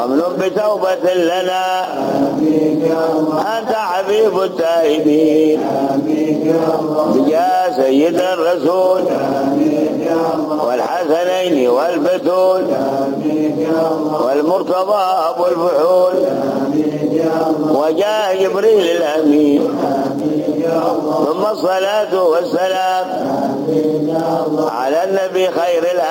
وامن بتوبة لنا أنت حبيب التائبين يا سيد الرسول والحسنين والبتول والمرتضى أبو الفحول وجاء جبريل الأمين ثم الصلاة والسلام على النبي خير